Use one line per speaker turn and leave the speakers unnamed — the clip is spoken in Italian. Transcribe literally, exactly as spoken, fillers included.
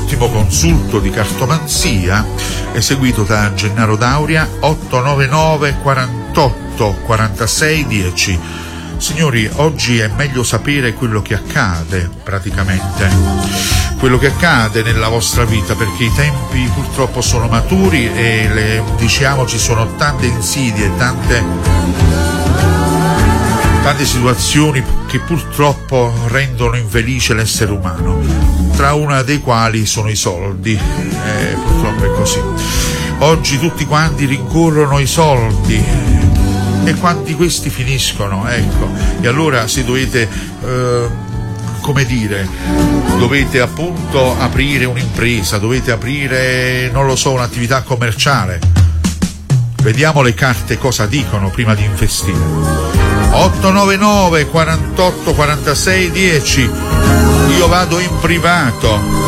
ottimo consulto di cartomanzia eseguito da Gennaro Dauria, otto nove nove quarantotto quarantasei dieci. Signori, oggi è meglio sapere quello che accade, praticamente, quello che accade nella vostra vita, perché i tempi purtroppo sono maturi e le, diciamo ci sono tante insidie, tante tante situazioni che purtroppo rendono infelice l'essere umano, tra una dei quali sono i soldi. Eh, purtroppo è così. Oggi tutti quanti rincorrono i soldi e quanti questi finiscono, ecco, e allora se dovete eh, come dire, dovete appunto aprire un'impresa, dovete aprire, non lo so, un'attività commerciale, vediamo le carte cosa dicono prima di investire. otto nove nove quarantotto quarantasei dieci. Io vado in privato.